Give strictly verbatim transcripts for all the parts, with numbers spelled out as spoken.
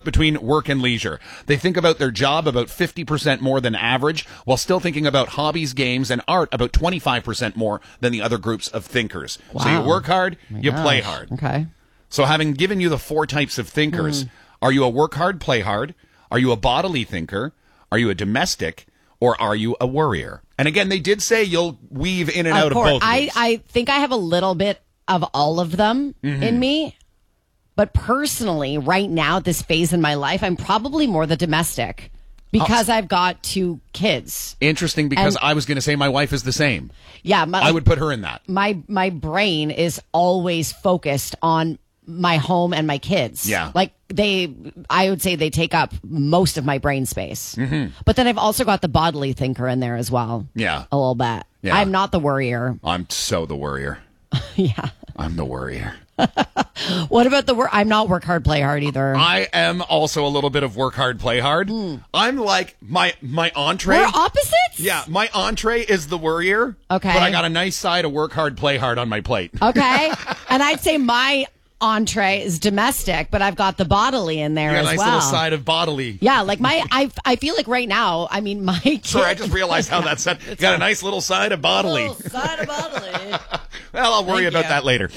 between work and leisure. They think about their job about fifty percent more than average, while still thinking about hobbies, games, and art about twenty-five percent more than the other groups of thinkers. Wow. So you work hard, My you gosh. play hard. Okay. So having given you the four types of thinkers, Mm. are you a work hard, play hard? Are you a bodily thinker? Are you a domestic? Or are you a worrier? And again, they did say you'll weave in and Of out course. of both of I, these. I think I have a little bit of all of them Mm-hmm. in me. But personally, right now, at this phase in my life, I'm probably more the domestic because I've got two kids. Interesting, because And- I was going to say my wife is the same. Yeah, my, I would put her in that. my my brain is always focused on my home and my kids. Yeah. Like they, I would say they take up most of my brain space. Mm-hmm. But then I've also got the bodily thinker in there as well. Yeah. A little bit. Yeah. I'm not the worrier. I'm so the worrier. Yeah. I'm the worrier. What about the work? I'm not work hard, play hard either. I am also a little bit of work hard, play hard. I'm like my my entree. We're opposites? Yeah, my entree is the worrier. Okay. But I got a nice side of work hard, play hard on my plate. Okay. And I'd say my entree is domestic, but I've got the bodily in there You got as a nice well. little side of bodily. Yeah, like my, I, I feel like right now, I mean, my kid, Sorry, I just realized how that's said. You got a nice little side of bodily. Oh, side of bodily. Well, I'll worry Thank about you. that later.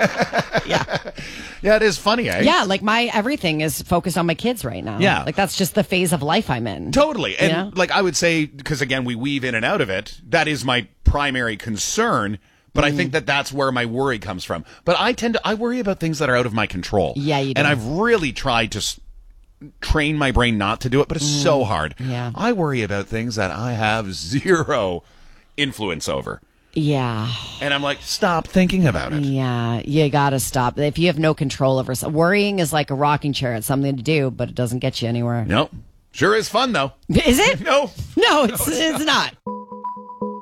Yeah. Yeah, it is funny, eh? Yeah, like my everything is focused on my kids right now. Yeah. Like that's just the phase of life I'm in. Totally. And know? like I would say, because again, we weave in and out of it, that is my primary concern. But I think that that's where my worry comes from. But I tend to, I worry about things that are out of my control. Yeah, you do. And I've really tried to s- train my brain not to do it, but it's so hard. Yeah. I worry about things that I have zero influence over. Yeah. And I'm like, stop thinking about it. Yeah. You got to stop. If you have no control over something, worrying is like a rocking chair. It's something to do, but it doesn't get you anywhere. Nope. Sure is fun, though. Is it? No. No, it's, it's not.